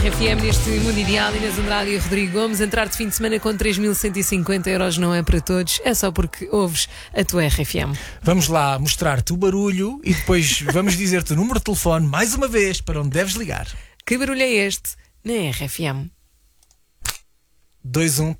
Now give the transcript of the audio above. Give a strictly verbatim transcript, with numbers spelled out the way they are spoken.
R F M neste Mundo Ideal. Inês Andrade e Rodrigo Gomes. Entrar de fim de semana com três mil cento e cinquenta euros não é para todos, é só porque ouves a tua R F M. Vamos lá mostrar-te o barulho e depois vamos dizer-te o número de telefone mais uma vez para onde deves ligar. Que barulho é este na R F M? dois um